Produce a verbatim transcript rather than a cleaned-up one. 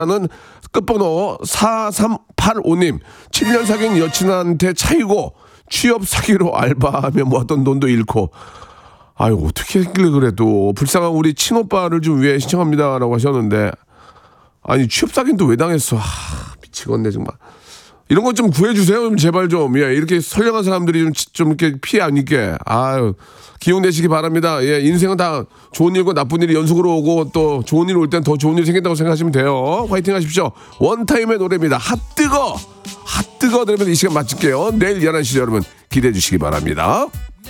는 끝번호 사삼팔오님. 칠 년 사귄 여친한테 차이고 취업 사기로 알바하며 모았던 돈도 잃고. 아유, 어떻게 했길래 그래도. 불쌍한 우리 친오빠를 좀 위해 신청합니다라고 하셨는데, 아니 취업 사기는 또 왜 당했어. 아, 미치겠네 정말. 이런 것 좀 구해주세요 좀 제발 좀. 예, 이렇게 선량한 사람들이 좀, 좀 이렇게 피해 안 입게. 아유, 기운 내시기 바랍니다. 예, 인생은 다 좋은 일과 나쁜 일이 연속으로 오고 또 좋은 일 올 땐 더 좋은 일이 생긴다고 생각하시면 돼요. 화이팅 하십시오. 원타임의 노래입니다. 핫뜨거 핫뜨거 들으면 이 시간 마칠게요. 내일 열한 시 여러분 기대해 주시기 바랍니다.